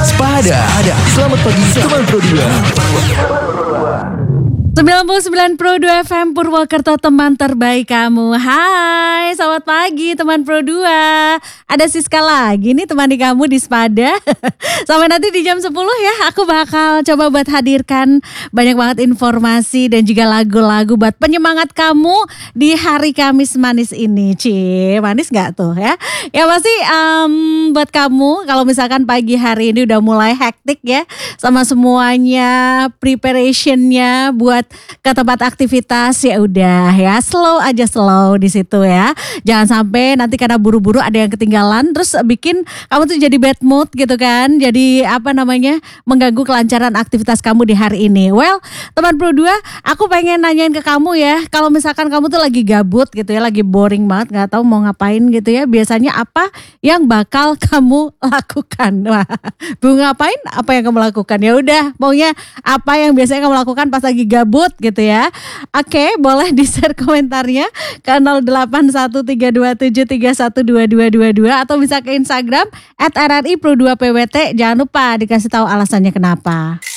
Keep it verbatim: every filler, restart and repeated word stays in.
Spada. Selamat pagi teman Pro dua. sembilan puluh sembilan Pro dua F M Purwokerto, teman terbaik kamu. Hai, selamat pagi teman Pro dua. Ada Siska lagi nih temani kamu di Spada. Sampai nanti di jam sepuluh ya, aku bakal coba buat hadirkan banyak banget informasi dan juga lagu-lagu buat penyemangat kamu di hari Kamis manis ini. Cie, manis gak tuh ya? Ya pasti um, buat kamu kalau misalkan pagi hari ini udah mulai hektik ya, sama semuanya preparationnya buat ke tempat aktivitas, ya udah ya slow aja, slow di situ ya. Jangan sampai nanti karena buru-buru ada yang ketinggalan terus bikin kamu tuh jadi bad mood gitu kan. Jadi apa namanya, mengganggu kelancaran aktivitas kamu di hari ini. Well, teman Pro dua, aku pengen nanyain ke kamu ya, kalau misalkan kamu tuh lagi gabut gitu ya, lagi boring banget, nggak tahu mau ngapain gitu ya, biasanya apa yang bakal kamu lakukan? Wah, bu ngapain? Apa yang kamu lakukan? Ya udah, maunya apa yang biasanya kamu lakukan pas lagi gabut gitu ya. Oke, boleh di-share komentarnya ke nol delapan satu tiga dua tujuh tiga satu dua dua dua dua atau bisa ke Instagram at R R I Pro dua P W T. Jangan lupa dikasih tahu alasannya kenapa.